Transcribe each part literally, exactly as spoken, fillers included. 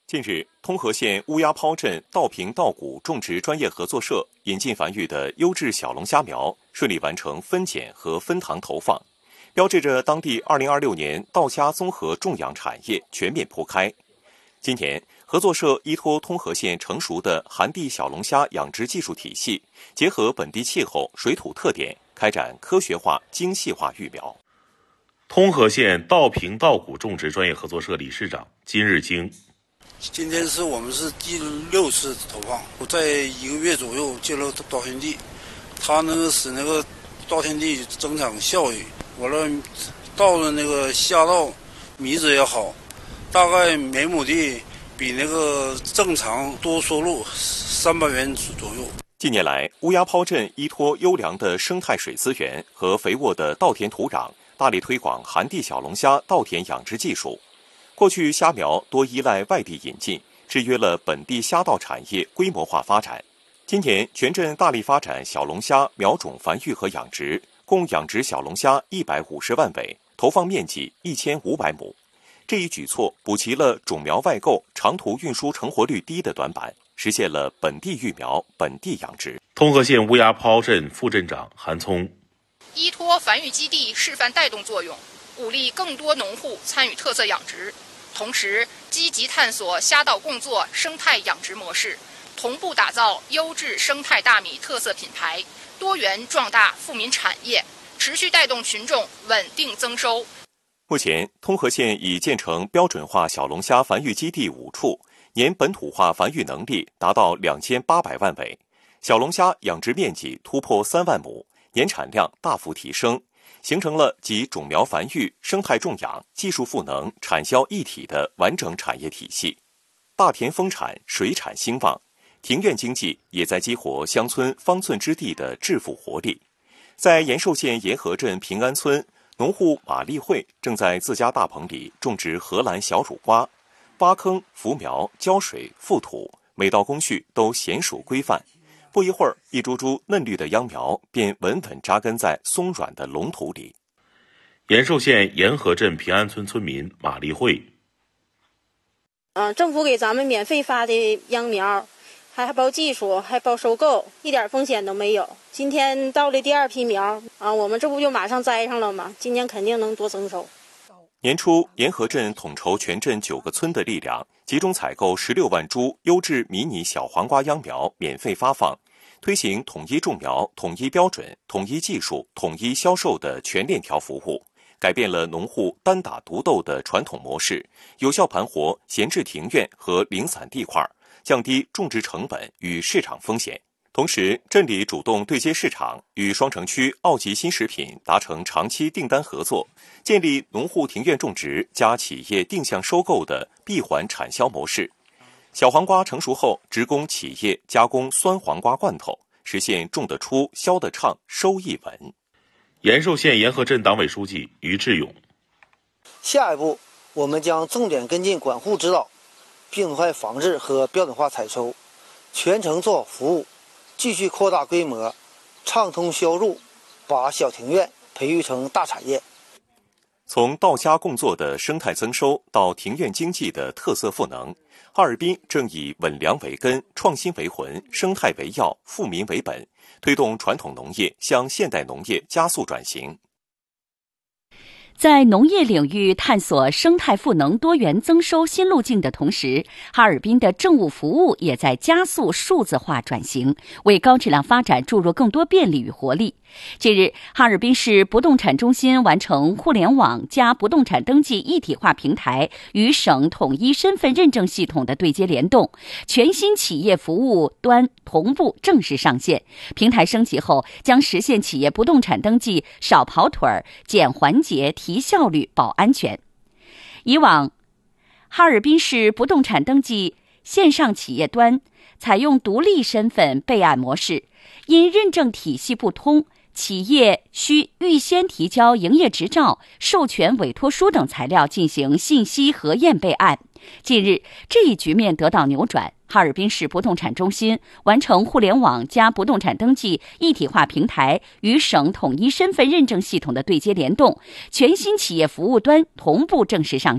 近日，通河县乌鸦抛镇稻坪稻谷种植专业合作社引进繁育的优质小龙虾苗顺利完成分拣和分塘投放，标志着当地二零二六年稻虾综合种养产业全面铺开。今年，合作社依托通河县成熟的寒地小龙虾养殖技术体系，结合本地气候、水土特点，开展科学化、精细化育苗。 通河县稻坪稻谷种植专业合作社理事长金日京。 今天是我们是第六次投放，我在一个月左右进入稻田地，它呢使那个稻田地增长效益，完了稻的那个虾稻米质也好，大概每亩地比那个正常多收入三百元左右。 近年来，乌鸦抛镇依托优良的生态水资源和肥沃的稻田土壤，大力推广寒地小龙虾稻田养殖技术。过去虾苗多依赖外地引进，制约了本地虾稻产业规模化发展。今年全镇大力发展小龙虾苗种繁育和养殖，共养殖小龙虾一百五十万尾，投放面积一千五百亩。这一举措补齐了种苗外购、长途运输成活率低的短板，实现了本地育苗、本地养殖。 通河县乌鸦抛镇副镇长韩聪， 依托繁育基地示范带动作用，鼓励更多农户参与特色养殖，同时积极探索虾稻共作生态养殖模式，同步打造优质生态大米特色品牌，多元壮大富民产业，持续带动群众稳定增收。 目前，通河县已建成标准化小龙虾繁育基地五处，年本土化繁育能力达到两千八百万尾，小龙虾养殖面积突破三万亩，年产量大幅提升，形成了集种苗繁育、生态种养、技术赋能、产销一体的完整产业体系。大田丰产、水产兴旺，庭院经济也在激活乡村方寸之地的致富活力。在延寿县沿河镇平安村，农户马丽慧正在自家大棚里种植荷兰小乳瓜，挖坑、扶苗、浇水、覆土，每道工序都娴熟规范。不一会儿，一株株嫩绿的秧苗便稳稳扎根在松软的龙土里。 延寿县沿河镇平安村村民马丽慧， 嗯、呃，政府给咱们免费发的秧苗，还包技术，还包收购，一点风险都没有。今天到了第二批苗啊，我们这不就马上栽上了吗？今年肯定能多增收。 年初，沿河镇统筹全镇九个村的力量，集中采购十六万株优质迷你小黄瓜秧苗，免费发放，推行统一种苗、统一标准、统一技术、统一销售的全链条服务，改变了农户单打独斗的传统模式，有效盘活闲置庭院和零散地块，降低种植成本与市场风险。同时，镇里主动对接市场，与双城区奥吉新食品达成长期订单合作，建立农户庭院种植加企业定向收购的闭环产销模式。小黄瓜成熟后，直供企业加工酸黄瓜罐头，实现种得出、销得畅、收益稳。 延寿县沿河镇党委书记于志勇， 下一步，我们将重点跟进管护指导、病害防治和标准化采收，全程做好服务，继续扩大规模，畅通销入，把小庭院培育成大产业。 从稻虾共作的生态增收到庭院经济的特色赋能，哈尔滨正以稳良为根、创新为魂、生态为要、富民为本，推动传统农业向现代农业加速转型。 在农业领域探索生态赋能多元增收新路径的同时，哈尔滨的政务服务也在加速数字化转型，为高质量发展注入更多便利与活力。近日，哈尔滨市不动产中心完成互联网加不动产登记一体化平台与省统一身份认证系统的对接联动，全新企业服务端同步正式上线。平台升级后，将实现企业不动产登记少跑腿儿、减环节、提效率、保安全。以往，哈尔滨市不动产登记线上企业端采用独立身份备案模式，因认证体系不通，企业需预先提交营业执照、授权委托书等材料进行信息核验备案。近日，这一局面得到扭转，哈尔滨市不动产中心完成互联网加不动产登记一体化平台与省统一身份认证系统的对接联动，全新企业服务端同步正式上线。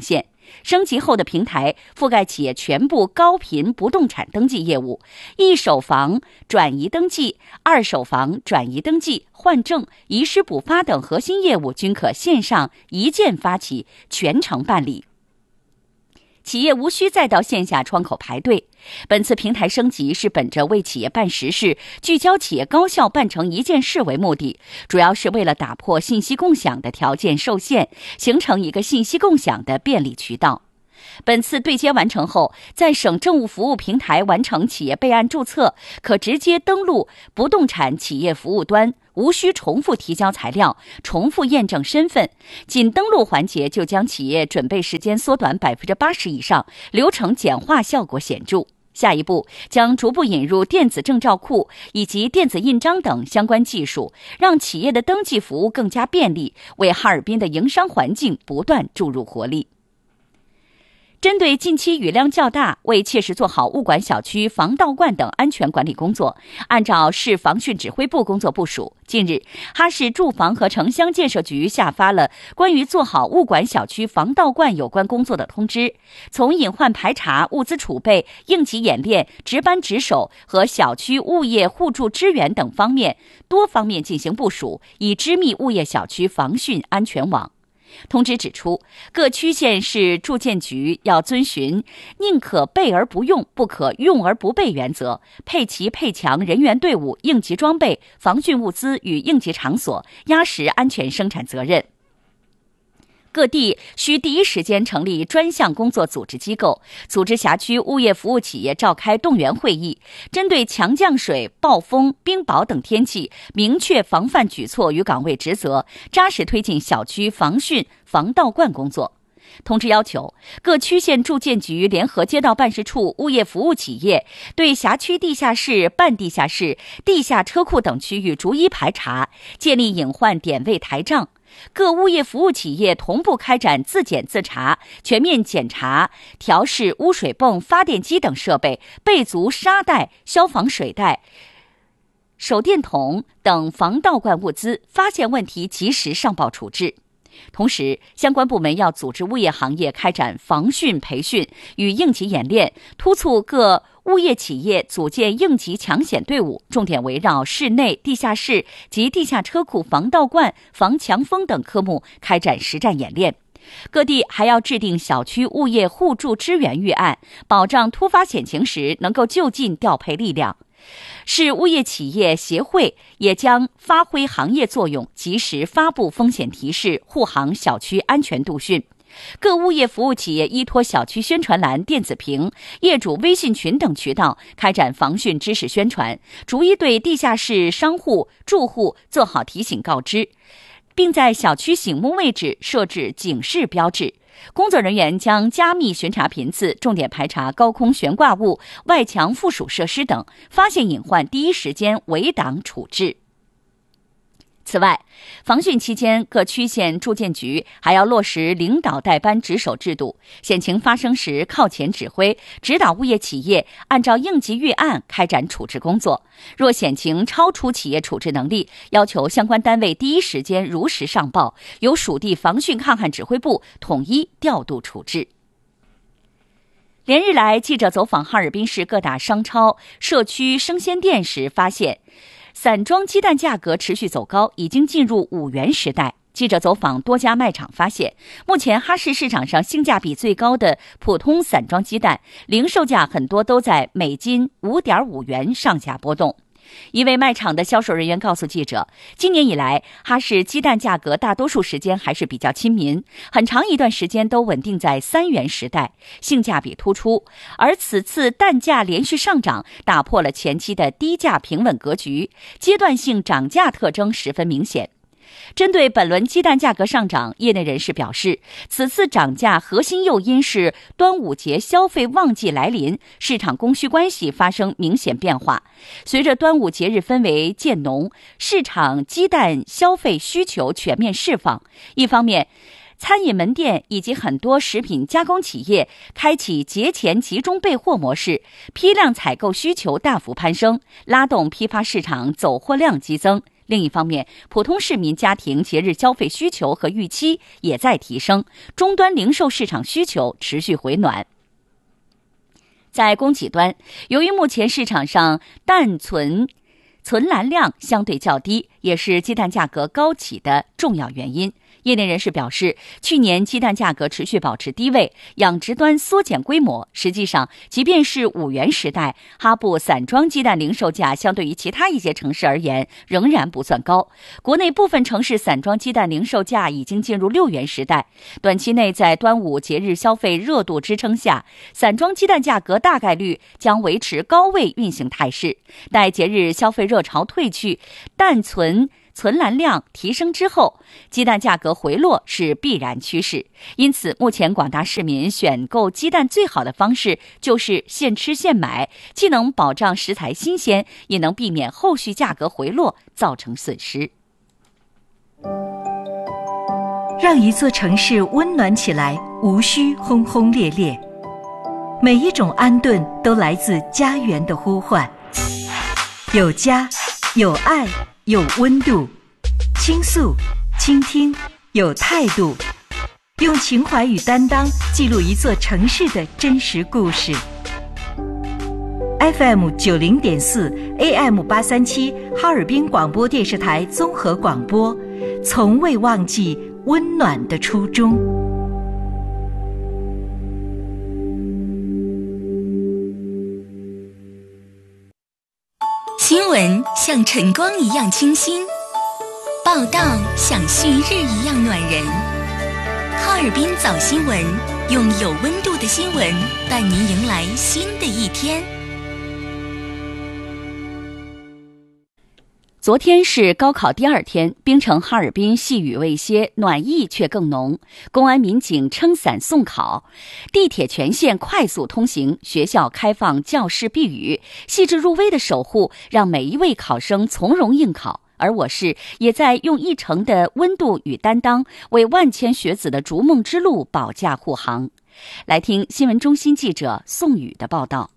升级后的平台覆盖企业全部高频不动产登记业务，一手房转移登记、二手房转移登记、换证、遗失补发等核心业务均可线上一键发起，全程办理。企业无需再到线下窗口排队。本次平台升级是本着为企业办实事、聚焦企业高效办成一件事为目的，主要是为了打破信息共享的条件受限，形成一个信息共享的便利渠道。本次对接完成后，在省政务服务平台完成企业备案注册，可直接登录不动产企业服务端，无需重复提交材料、重复验证身份，仅登录环节就将企业准备时间缩短百分之八十以上，流程简化效果显著。下一步将逐步引入电子证照库以及电子印章等相关技术，让企业的登记服务更加便利，为哈尔滨的营商环境不断注入活力。针对近期雨量较大，为切实做好物管小区防盗灌等安全管理工作，按照市防汛指挥部工作部署，近日，哈市住房和城乡建设局下发了关于做好物管小区防盗灌有关工作的通知，从隐患排查、物资储备、应急演练、值班值守和小区物业互助支援等方面多方面进行部署，以织密物业小区防汛安全网。通知指出，各区县市住建局要遵循宁可备而不用，不可用而不备原则，配齐配强人员队伍、应急装备、防汛物资与应急场所，压实安全生产责任。各地需第一时间成立专项工作组织机构，组织辖区物业服务企业召开动员会议，针对强降水、暴风、冰雹等天气，明确防范举措与岗位职责，扎实推进小区防汛防盗灌工作。通知要求，各区县住建局联合街道办事处、物业服务企业对辖区地下室、半地下室、地下车库等区域逐一排查，建立隐患点位台账。各物业服务企业同步开展自检自查，全面检查调试污水泵、发电机等设备，备足沙袋、消防水袋、手电筒等防盗灌物资，发现问题及时上报处置。同时，相关部门要组织物业行业开展防汛培训与应急演练，督促各物业企业组建应急抢险队伍，重点围绕室内、地下室及地下车库防盗灌、防强风等科目开展实战演练。各地还要制定小区物业互助支援预案，保障突发险情时能够就近调配力量。市物业企业协会也将发挥行业作用，及时发布风险提示，护航小区安全度汛。各物业服务企业依托小区宣传栏、电子屏、业主微信群等渠道开展防汛知识宣传，逐一对地下室商户、住户做好提醒告知，并在小区醒目位置设置警示标志。工作人员将加密巡查频次，重点排查高空悬挂物、外墙附属设施等，发现隐患第一时间围挡处置。此外，防汛期间，各区县住建局还要落实领导带班值守制度，险情发生时靠前指挥，指导物业企业按照应急预案开展处置工作。若险情超出企业处置能力，要求相关单位第一时间如实上报，由属地防汛抗旱指挥部统一调度处置。连日来，记者走访哈尔滨市各大商超、社区生鲜店时发现，散装鸡蛋价格持续走高，已经进入五元时代。记者走访多家卖场发现，目前哈市市场上性价比最高的普通散装鸡蛋，零售价很多都在每斤 五点五元上下波动。一位卖场的销售人员告诉记者，今年以来，哈市鸡蛋价格大多数时间还是比较亲民，很长一段时间都稳定在三元时代，性价比突出。而此次蛋价连续上涨，打破了前期的低价平稳格局，阶段性涨价特征十分明显。针对本轮鸡蛋价格上涨，业内人士表示，此次涨价核心诱因是端午节消费旺季来临，市场供需关系发生明显变化。随着端午节日氛围渐浓，市场鸡蛋消费需求全面释放。一方面，餐饮门店以及很多食品加工企业开启节前集中备货模式，批量采购需求大幅攀升，拉动批发市场走货量激增。 另一方面，普通市民家庭节日消费需求和预期也在提升，终端零售市场需求持续回暖。在供给端，由于目前市场上蛋存存栏量相对较低，也是鸡蛋价格高企的重要原因。业内人士表示，去年鸡蛋价格持续保持低位，养殖端缩减规模。实际上，即便是五元时代，哈布散装鸡蛋零售价相对于其他一些城市而言，仍然不算高。国内部分城市散装鸡蛋零售价已经进入六元时代。短期内，在端午节日消费热度支撑下，散装鸡蛋价格大概率将维持高位运行态势。待节日消费热潮退去，蛋存存栏量提升之后，鸡蛋价格回落是必然趋势。因此，目前广大市民选购鸡蛋最好的方式就是现吃现买，既能保障食材新鲜，也能避免后续价格回落造成损失。 让一座城市温暖起来，无需轰轰烈烈。每一种安顿都来自家园的呼唤。有家，有爱，有温度，倾诉，倾听，有态度，用情怀与担当记录一座城市的真实故事。F M 九零点四 A M 八三七哈尔滨广播电视台综合广播，从未忘记温暖的初衷。 新闻像晨光一样清新，报道像旭日一样暖人。哈尔滨早新闻，用有温度的新闻伴您迎来新的一天。 昨天是高考第二天，冰城哈尔滨细雨未歇，暖意却更浓。公安民警撑伞送考，地铁全线快速通行，学校开放教室避雨，细致入微的守护让每一位考生从容应考。而我市也在用一成的温度与担当，为万千学子的逐梦之路保驾护航。来听新闻中心记者宋宇的报道。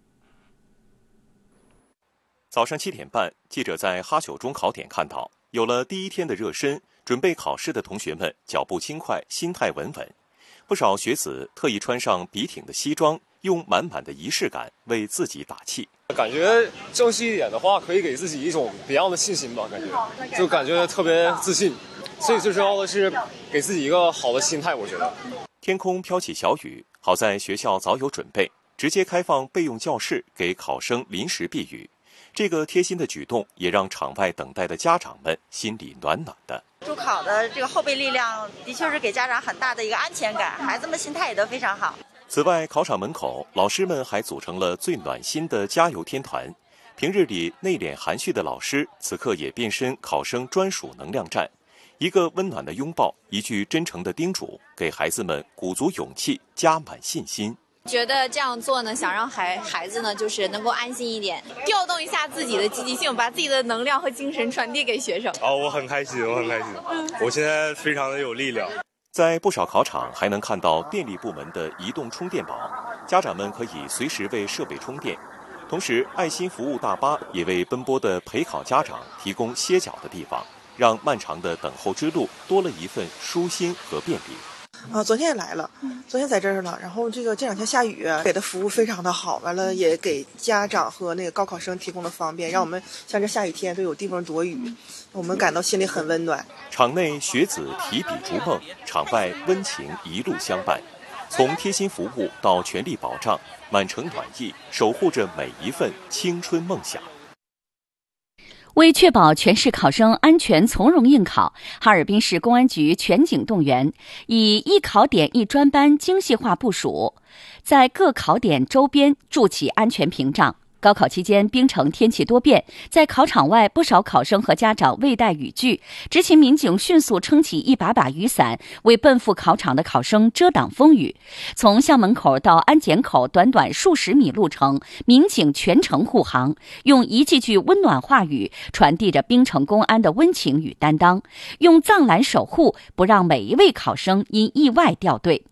早上七点半，记者在哈九中考点看到，有了第一天的热身，准备考试的同学们脚步轻快，心态稳稳。不少学子特意穿上笔挺的西装，用满满的仪式感为自己打气。 感觉正式一点的话，可以给自己一种别样的信心吧，感觉就感觉特别自信。所以最重要的是给自己一个好的心态，我觉得。 天空飘起小雨，好在学校早有准备，直接开放备用教室给考生临时避雨。这个贴心的举动也让场外等待的家长们心里暖暖的。 助考的这个后备力量的确是给家长很大的一个安全感，孩子们心态也都非常好。 此外，考场门口老师们还组成了最暖心的加油天团。平日里内敛含蓄的老师，此刻也变身考生专属能量站。一个温暖的拥抱，一句真诚的叮嘱，给孩子们鼓足勇气，加满信心。 觉得这样做呢，想让孩孩子呢，就是能够安心一点，调动一下自己的积极性，把自己的能量和精神传递给学生。 哦，我很开心，我很开心，嗯，我现在非常的有力量。 在不少考场还能看到电力部门的移动充电宝，家长们可以随时为设备充电。同时，爱心服务大巴也为奔波的陪考家长提供歇脚的地方，让漫长的等候之路多了一份舒心和便利。 啊，昨天也来了，昨天在这儿了。然后这个这两天下雨，给的服务非常的好，完了也给家长和那个高考生提供了方便，让我们像这下雨天都有地方躲雨，我们感到心里很温暖。 场内学子提笔逐梦，场外温情一路相伴。从贴心服务到全力保障，满城暖意，守护着每一份青春梦想。 为确保全市考生安全从容应考，哈尔滨市公安局全警动员，以一考点一专班精细化部署，在各考点周边筑起安全屏障。高考期间，冰城天气多变，在考场外，不少考生和家长未带雨具，执勤民警迅速撑起一把把雨伞，为奔赴考场的考生遮挡风雨。从校门口到安检口，短短数十米路程，民警全程护航，用一句句温暖话语传递着冰城公安的温情与担当，用藏蓝守护，不让每一位考生因意外掉队。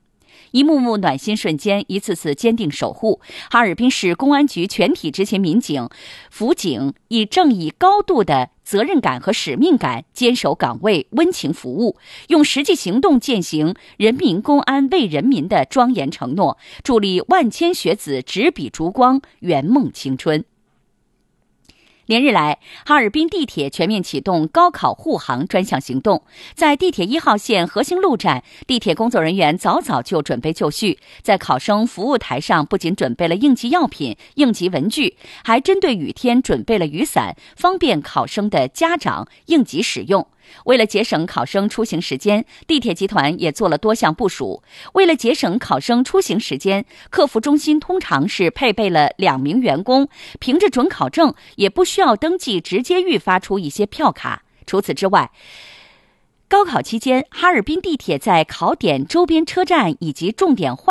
一幕幕暖心瞬间，一次次坚定守护。哈尔滨市公安局全体执勤民警、辅警以正义高度的责任感和使命感，坚守岗位，温情服务，用实际行动践行人民公安为人民的庄严承诺，助力万千学子执笔烛光，圆梦青春。连日来，哈尔滨地铁全面启动高考护航专项行动。在地铁一号线和兴路站，地铁工作人员早早就准备就绪，在考生服务台上不仅准备了应急药品、应急文具，还针对雨天准备了雨伞，方便考生的家长应急使用。为了节省考生出行时间，地铁集团也做了多项部署。为了节省考生出行时间，客服中心通常是配备了两名员工，凭着准考证也不需要登记，直接预发出一些票卡。除此之外，高考期间，哈尔滨地铁在考点周边车站以及重点换